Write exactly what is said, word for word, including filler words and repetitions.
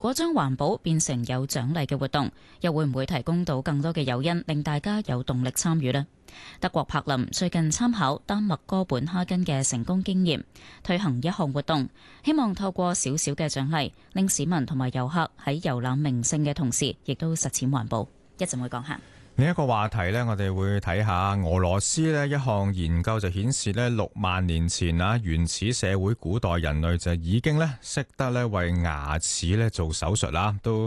果將環保變成有獎勵嘅活動，又會唔會提供到更多嘅誘因，令大家有動力參與呢？德國柏林最近參考丹麥哥本哈根嘅成功經驗，推行一項活動，希望透過少少嘅獎勵，令市民同埋遊客喺遊覽名勝嘅同時，亦都實踐環保。一陣會講下。 另一個話題呢，我哋會睇下俄羅斯呢一項研究就顯示呢，六萬年前啊，原始社會古代人類就已經呢識得呢為牙齒呢做手術啦，都